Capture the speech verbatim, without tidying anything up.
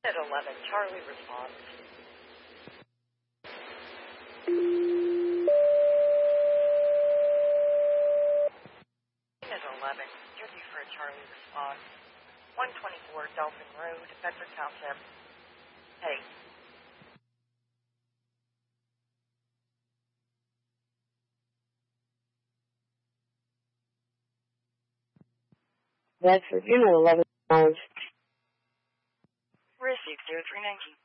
At eleven, Charlie responds. At eleven, interview for a Charlie response. one twenty-four Dolphin Road, Bedford Township. Hey. Bedford, you know eleven hours. Received zero three nineteen.